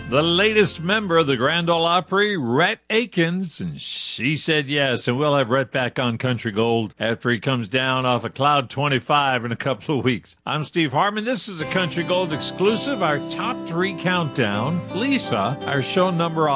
The latest member of the Grand Ole Opry, Rhett Akins, and she said yes. And we'll have Rhett back on Country Gold after he comes down off of Cloud 25 in a couple of weeks. I'm Steve Hartman. This is a Country Gold exclusive, our top 3 countdown. Lisa, our show number